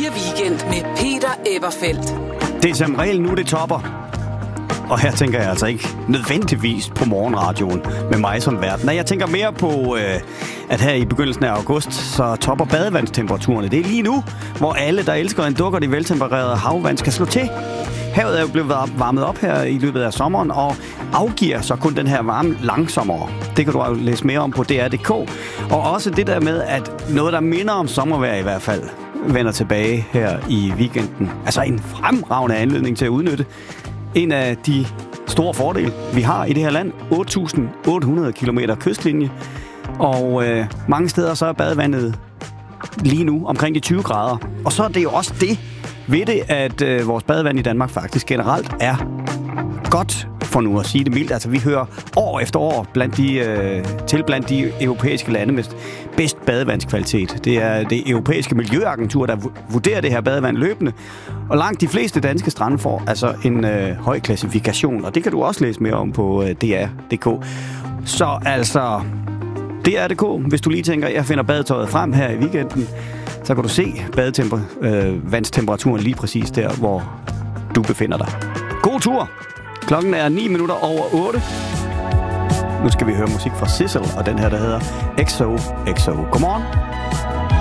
Weekend med Peter Eberfeldt. Det er som regel nu, det topper. Og her tænker jeg altså ikke nødvendigvis på morgenradioen med mig som vært. Nej, jeg tænker mere på, at her i begyndelsen af august, så topper badevandstemperaturerne. Det er lige nu, hvor alle, der elsker en dukker i veltempererede havvand, skal slå til. Havet er jo blevet varmet op her i løbet af sommeren, og afgiver så kun den her varme langsommere. Det kan du jo læse mere om på DR.dk. Og også det der med, at noget, der minder om sommervejr i hvert fald, vender tilbage her i weekenden. Altså en fremragende anledning til at udnytte en af de store fordele, vi har i det her land. 8.800 kilometer kystlinje. Og mange steder så er badevandet lige nu omkring de 20 grader. Og så er det jo også det ved det, at vores badevand i Danmark faktisk generelt er godt, for nu at sige det mildt. Altså vi hører år efter år blandt de europæiske lande med bedst badevandskvalitet. Det er det europæiske miljøagentur, der vurderer det her badevand løbende. Og langt de fleste danske strande får altså en høj klassifikation. Og det kan du også læse mere om på DR.dk. Så altså DR.dk, hvis du lige tænker, jeg finder badetøjet frem her i weekenden, så kan du se vandstemperaturen lige præcis der, hvor du befinder dig. God tur! Klokken er 9 minutter over 8. Nu skal vi høre musik fra Sissel, og den her, der hedder XOXO. Godmorgen!